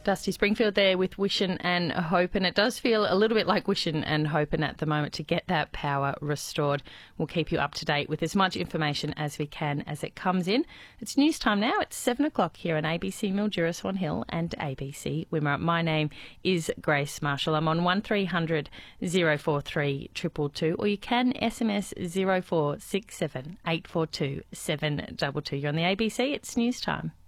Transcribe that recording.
Dusty Springfield there with Wishing and Hoping. It does feel a little bit like Wishing and Hoping at the moment to get that power restored. We'll keep you up to date with as much information as we can as it comes in. It's news time now. It's 7 o'clock here on ABC Mildura Swan Hill and ABC Wimmera. My name is Grace Marshall. I'm on 1300 043 222, or you can SMS 0467 842 722. You're on the ABC. It's news time.